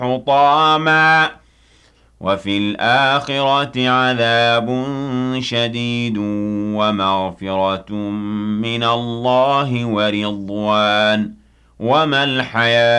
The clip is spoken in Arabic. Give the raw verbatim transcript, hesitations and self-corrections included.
حُطَامًا وَفِي الْآخِرَةِ عَذَابٌ شَدِيدٌ وَمَغْفِرَةٌ مِّنَ اللَّهِ وَرِضْوَانٌ ۚ وَمَا الْحَيَاةُ